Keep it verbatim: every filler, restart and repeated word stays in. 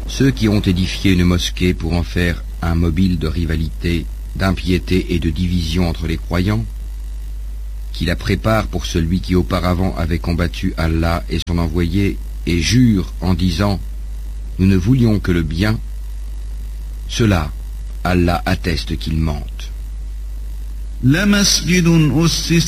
Ceux qui ont édifié une mosquée pour en faire un mobile de rivalité, d'impiété et de division entre les croyants, qui la préparent pour celui qui auparavant avait combattu Allah et son envoyé, et jure en disant « Nous ne voulions que le bien », cela, Allah atteste qu'ils mentent. لمسجد أسس